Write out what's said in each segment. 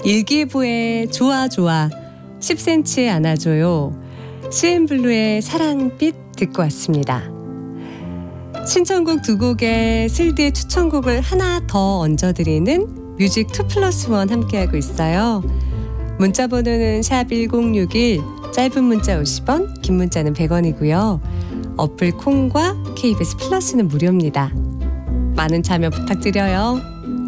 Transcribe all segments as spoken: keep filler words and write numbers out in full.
일기예보의 좋아 좋아 십 센티미터에 안아줘요. 씨엔블루의 사랑빛 듣고 왔습니다. 신청곡 두 곡에 슬디의 추천곡을 하나 더 얹어드리는 뮤직 투 플러스 원 함께하고 있어요. 문자 번호는 샵 일공육일, 짧은 문자 오십 원, 긴 문자는 백 원이고요. 어플 콩과 케이비에스 플러스는 무료입니다. 많은 참여 부탁드려요.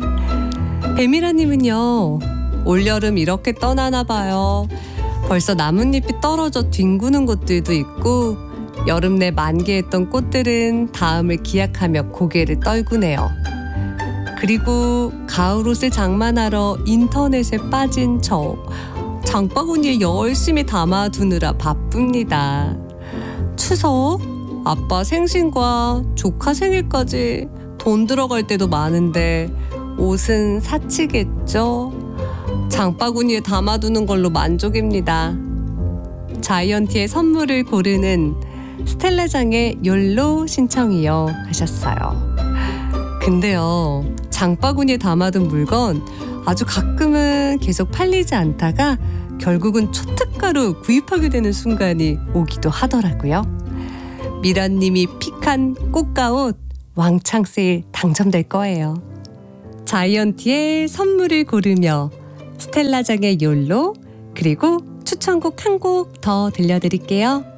배미라님은요, 올여름 이렇게 떠나나 봐요. 벌써 나뭇잎이 떨어져 뒹구는 곳들도 있고 여름 내 만개했던 꽃들은 다음을 기약하며 고개를 떨구네요. 그리고 가을 옷을 장만하러 인터넷에 빠진 저 장바구니에 열심히 담아두느라 바쁩니다. 추석, 아빠 생신과 조카 생일까지 돈 들어갈 때도 많은데 옷은 사치겠죠? 장바구니에 담아두는 걸로 만족입니다. 자이언티의 선물을 고르는 스텔라장의 욜로 신청이요 하셨어요. 근데요, 장바구니에 담아둔 물건 아주 가끔은 계속 팔리지 않다가 결국은 초특가로 구입하게 되는 순간이 오기도 하더라고요. 미라님이 픽한 꽃가옷 왕창 세일 당첨될 거예요. 자이언티의 선물을 고르며 스텔라장의 욜로, 그리고 추천곡 한 곡 더 들려드릴게요.